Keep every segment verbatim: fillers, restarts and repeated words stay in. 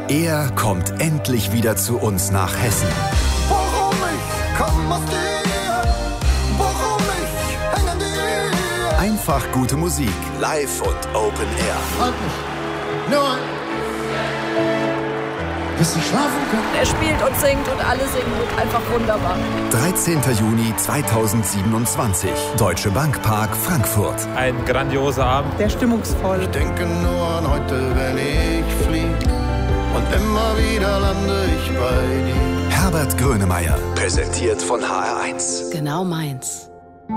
Er kommt endlich wieder zu uns nach Hessen. Warum ich komm aus dir, warum ich häng an dir. Einfach gute Musik, live und Open Air. Halt mich, nur bis ich schlafen kann. Er spielt und singt und alle singen mit. Einfach wunderbar. dreizehnter Juni zweitausendsiebenundzwanzig. Deutsche Bank Park, Frankfurt. Ein grandioser Abend. Sehr stimmungsvoll. Ich denke nur an heute, wenn ich flieg. Und immer wieder lande ich bei dir. Herbert Grönemeyer. Präsentiert von H R eins. Genau meins.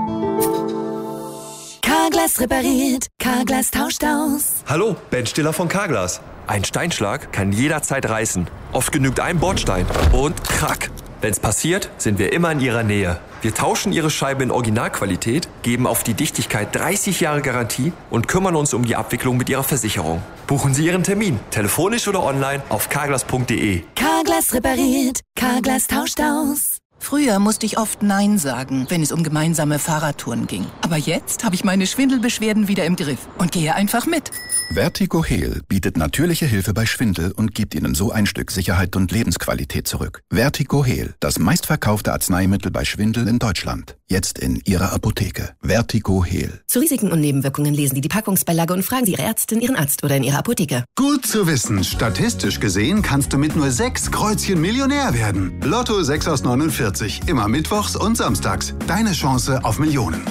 Carglass repariert, Carglass tauscht aus. Hallo, Ben Stiller von Carglass. Ein Steinschlag kann jederzeit reißen. Oft genügt ein Bordstein und krack. Wenn's passiert, sind wir immer in Ihrer Nähe. Wir tauschen Ihre Scheibe in Originalqualität, geben auf die Dichtigkeit dreißig Jahre Garantie und kümmern uns um die Abwicklung mit Ihrer Versicherung. Buchen Sie Ihren Termin, telefonisch oder online auf carglass punkt de. Carglass repariert, Carglass tauscht aus. Früher musste ich oft Nein sagen, wenn es um gemeinsame Fahrradtouren ging. Aber jetzt habe ich meine Schwindelbeschwerden wieder im Griff und gehe einfach mit. Vertigo Heal bietet natürliche Hilfe bei Schwindel und gibt Ihnen so ein Stück Sicherheit und Lebensqualität zurück. Vertigo Heal, das meistverkaufte Arzneimittel bei Schwindel in Deutschland. Jetzt in Ihrer Apotheke. Vertigo Heal. Zu Risiken und Nebenwirkungen lesen Sie die Packungsbeilage und fragen Sie Ihre Ärztin, Ihren Arzt oder in Ihrer Apotheke. Gut zu wissen. Statistisch gesehen kannst du mit nur sechs Kreuzchen Millionär werden. Lotto sechs aus neunundvierzig. Immer mittwochs und samstags. Deine Chance auf Millionen.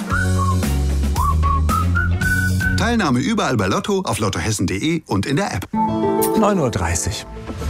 Teilnahme überall bei Lotto, auf lottohessen punkt de und in der App. neun Uhr dreißig.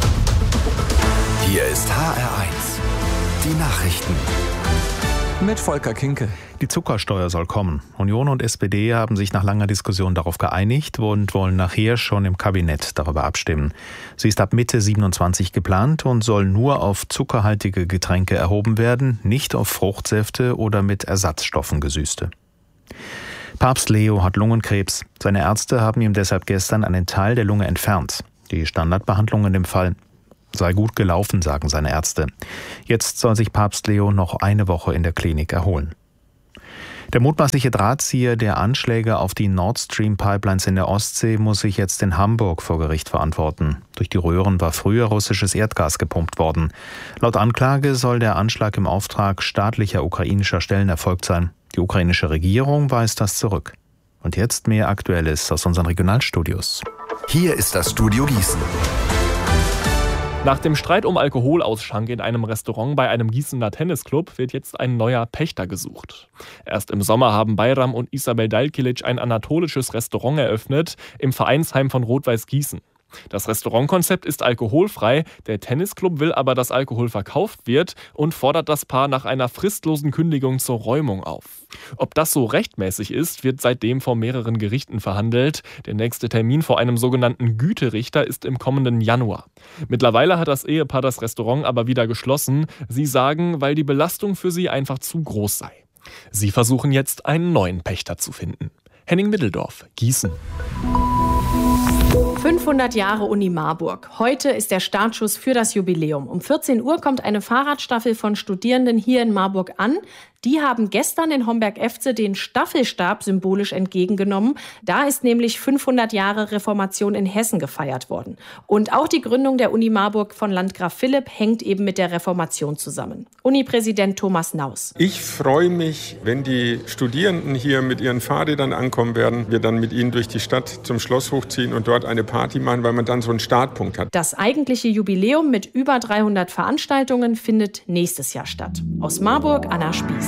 Hier ist H R eins. Die Nachrichten. Mit Volker Kinke. Die Zuckersteuer soll kommen. Union und S P D haben sich nach langer Diskussion darauf geeinigt und wollen nachher schon im Kabinett darüber abstimmen. Sie ist ab Mitte siebenundzwanzig geplant und soll nur auf zuckerhaltige Getränke erhoben werden, nicht auf Fruchtsäfte oder mit Ersatzstoffen gesüßte. Papst Leo hat Lungenkrebs. Seine Ärzte haben ihm deshalb gestern einen Teil der Lunge entfernt. Die Standardbehandlung in dem Fall sei gut gelaufen, sagen seine Ärzte. Jetzt soll sich Papst Leo noch eine Woche in der Klinik erholen. Der mutmaßliche Drahtzieher der Anschläge auf die Nord Stream Pipelines in der Ostsee muss sich jetzt in Hamburg vor Gericht verantworten. Durch die Röhren war früher russisches Erdgas gepumpt worden. Laut Anklage soll der Anschlag im Auftrag staatlicher ukrainischer Stellen erfolgt sein. Die ukrainische Regierung weist das zurück. Und jetzt mehr Aktuelles aus unseren Regionalstudios. Hier ist das Studio Gießen. Nach dem Streit um Alkoholausschank in einem Restaurant bei einem Gießener Tennisclub wird jetzt ein neuer Pächter gesucht. Erst im Sommer haben Bayram und Isabel Dalkilic ein anatolisches Restaurant eröffnet im Vereinsheim von Rot-Weiß Gießen. Das Restaurantkonzept ist alkoholfrei, der Tennisclub will aber, dass Alkohol verkauft wird und fordert das Paar nach einer fristlosen Kündigung zur Räumung auf. Ob das so rechtmäßig ist, wird seitdem vor mehreren Gerichten verhandelt. Der nächste Termin vor einem sogenannten Güterichter ist im kommenden Januar. Mittlerweile hat das Ehepaar das Restaurant aber wieder geschlossen. Sie sagen, weil die Belastung für sie einfach zu groß sei. Sie versuchen jetzt, einen neuen Pächter zu finden. Henning Middeldorf, Gießen. fünfhundert Jahre Uni Marburg. Heute ist der Startschuss für das Jubiläum. Um vierzehn Uhr kommt eine Fahrradstaffel von Studierenden hier in Marburg an. Die haben gestern in Homberg-Efze den Staffelstab symbolisch entgegengenommen. Da ist nämlich fünfhundert Jahre Reformation in Hessen gefeiert worden. Und auch die Gründung der Uni Marburg von Landgraf Philipp hängt eben mit der Reformation zusammen. Unipräsident Thomas Naus. Ich freue mich, wenn die Studierenden hier mit ihren Fahrrädern ankommen werden, wir dann mit ihnen durch die Stadt zum Schloss hochziehen und dort eine Party machen, weil man dann so einen Startpunkt hat. Das eigentliche Jubiläum mit über dreihundert Veranstaltungen findet nächstes Jahr statt. Aus Marburg, Anna Spieß.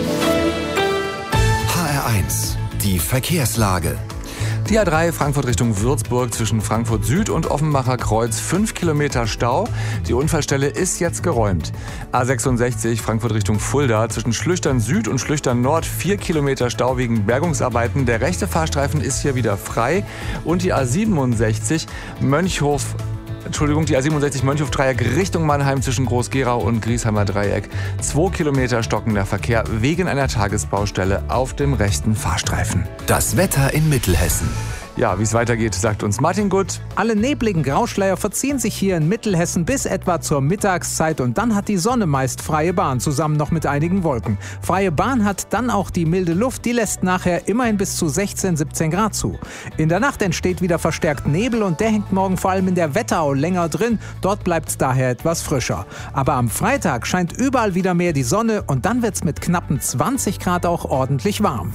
H R eins, die Verkehrslage. Die A drei Frankfurt Richtung Würzburg zwischen Frankfurt Süd und Offenbacher Kreuz fünf Kilometer Stau. Die Unfallstelle ist jetzt geräumt. A sechsundsechzig Frankfurt Richtung Fulda zwischen Schlüchtern Süd und Schlüchtern Nord vier Kilometer Stau wegen Bergungsarbeiten. Der rechte Fahrstreifen ist hier wieder frei. Und die A siebenundsechzig Mönchhof Entschuldigung, die A siebenundsechzig Mönchhof-Dreieck Richtung Mannheim zwischen Groß-Gerau und Griesheimer Dreieck. Zwei Kilometer stockender Verkehr wegen einer Tagesbaustelle auf dem rechten Fahrstreifen. Das Wetter in Mittelhessen. Ja, wie es weitergeht, sagt uns Martin Gutt. Alle nebligen Grauschleier verziehen sich hier in Mittelhessen bis etwa zur Mittagszeit und dann hat die Sonne meist freie Bahn, zusammen noch mit einigen Wolken. Freie Bahn hat dann auch die milde Luft, die lässt nachher immerhin bis zu sechzehn, siebzehn Grad zu. In der Nacht entsteht wieder verstärkt Nebel und der hängt morgen vor allem in der Wetterau länger drin, dort bleibt es daher etwas frischer. Aber am Freitag scheint überall wieder mehr die Sonne und dann wird es mit knappen zwanzig Grad auch ordentlich warm.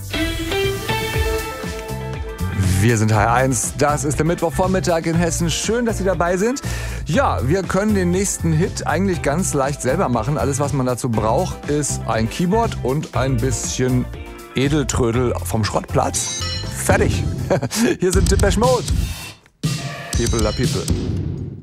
Wir sind H R eins, das ist der Mittwochvormittag in Hessen. Schön, dass Sie dabei sind. Ja, wir können den nächsten Hit eigentlich ganz leicht selber machen. Alles, was man dazu braucht, ist ein Keyboard und ein bisschen Edeltrödel vom Schrottplatz. Fertig. Hier sind Depeche Mode. People la People.